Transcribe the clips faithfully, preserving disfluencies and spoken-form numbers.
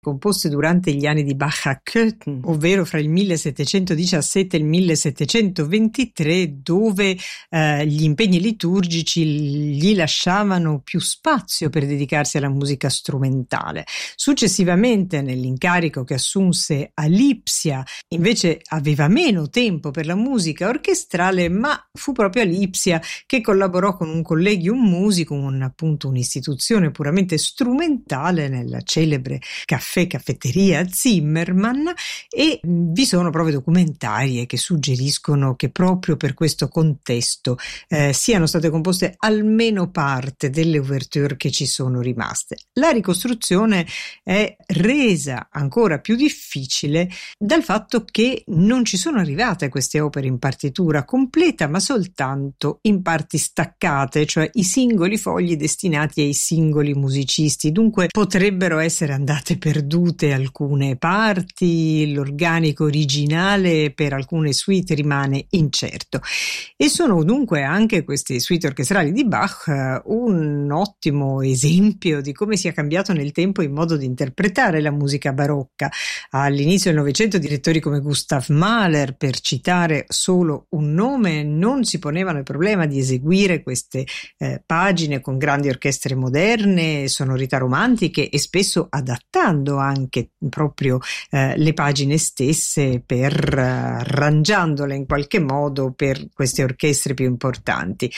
composte durante gli anni di Bach a Köthen, ovvero fra il millesettecentodiciassette e il millesettecentoventitré, dove eh, gli impegni liturgici gli lasciavano più spazio per dedicarsi alla musica strumentale. Successivamente, nell'incarico che assunse a Lipsia, invece aveva meno tempo per la musica orchestrale, ma fu proprio a Lipsia che collaborò con un collegium musicum, appunto un'istituzione puramente strumentale, nella celebre caffè caffetteria Zimmermann, e vi sono prove documentarie che suggeriscono che proprio per questo contesto eh, siano state composte almeno parte delle ouverture che ci sono rimaste. La ricostruzione è resa ancora più difficile dal fatto che non ci sono arrivate queste opere in partitura completa, ma soltanto in parti staccate, cioè i singoli fogli destinati ai singoli musicisti. Dunque potrebbero essere andate perdute alcune parti, l'organico originale per alcune suite rimane incerto, e sono dunque anche queste suite orchestrali di Bach un ottimo esempio di come sia cambiato nel tempo il modo di interpretare la musica barocca. All'inizio del Novecento direttori come Gustav Mahler, per citare solo un nome, non si ponevano il problema di eseguire queste eh, pagine con grandi orchestre moderne, sonorità romantiche, e spesso adattando anche proprio eh, le pagine stesse, per uh, arrangiandole in qualche modo per queste orchestre più importanti.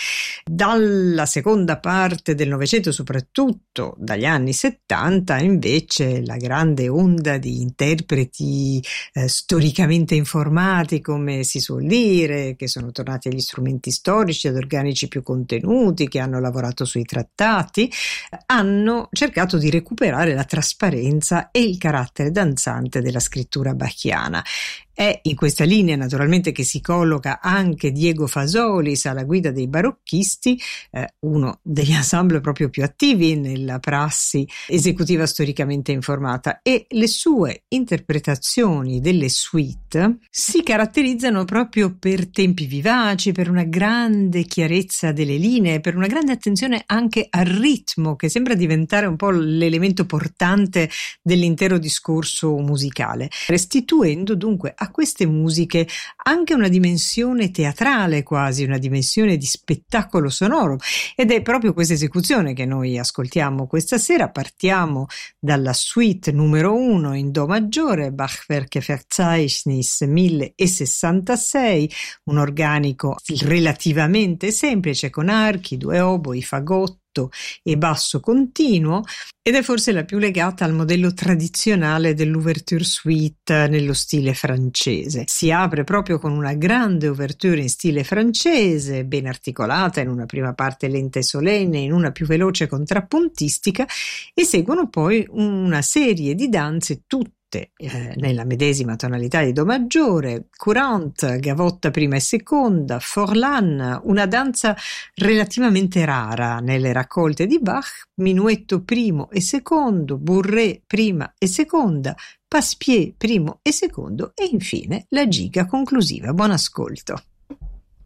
Dalla seconda parte del Novecento, soprattutto dagli anni settanta, invece la grande onda di interpreti eh, storicamente informati, come si suol dire, che sono tornati agli strumenti storici, ad organici più contenuti, che hanno lavorato sui trattati, hanno cercato di recuperare la trasparenza e il carattere danzante della scrittura bachiana. È in questa linea naturalmente che si colloca anche Diego Fasolis alla guida dei barocchisti, eh, uno degli ensemble proprio più attivi nella prassi esecutiva storicamente informata, e le sue interpretazioni delle suite si caratterizzano proprio per tempi vivaci, per una grande chiarezza delle linee, per una grande attenzione anche al ritmo, che sembra diventare un po' l'elemento portante dell'intero discorso musicale, restituendo dunque a queste musiche anche una dimensione teatrale, quasi una dimensione di spettacolo sonoro, ed è proprio questa esecuzione che noi ascoltiamo questa sera. Partiamo dalla suite numero uno in do maggiore, Bachwerke Verzeichnis millesessantasei, un organico relativamente semplice con archi, due oboi, fagotto e basso continuo, ed è forse la più legata al modello tradizionale dell'ouverture suite nello stile francese. Si apre proprio con una grande ouverture in stile francese, ben articolata, in una prima parte lenta e solenne, in una più veloce contrappuntistica, e seguono poi una serie di danze tutte Eh, nella medesima tonalità di do maggiore, courante, gavotta prima e seconda, forlan, una danza relativamente rara nelle raccolte di Bach, minuetto primo e secondo, bourrée prima e seconda, passepied primo e secondo, e infine la giga conclusiva. Buon ascolto.